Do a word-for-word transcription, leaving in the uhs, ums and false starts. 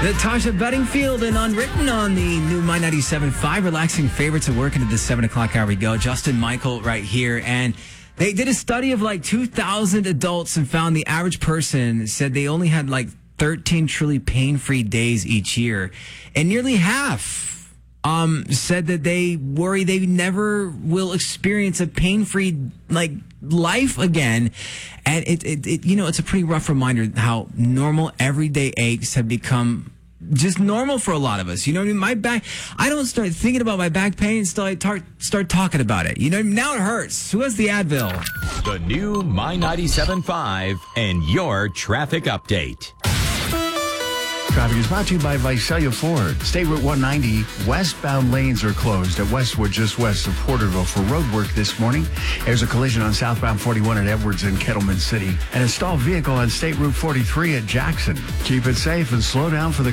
Natasha Bedingfield and Unwritten on the new My ninety-seven point five relaxing favorites at work into the seven o'clock hour we go. Justin Michael right here. And they did a study of like two thousand adults and found the average person said they only had like thirteen truly pain-free days each year. And nearly half um, said that they worry they never will experience a pain-free like life again. And it, it, it, you know, it's a pretty rough reminder how normal everyday aches have become just normal for a lot of us. You know what I mean? My back, I don't start thinking about my back pain until I tar- start talking about it. You know, now it hurts. Who has the Advil? The new My ninety-seven point five and your traffic update. Traffic is brought to you by Visalia Ford. State Route one ninety, westbound lanes are closed at Westwood, just west of Porterville for road work this morning. There's a collision on southbound forty-one at Edwards and Kettleman City. And a stalled vehicle on State Route forty-three at Jackson. Keep it safe and slow down for the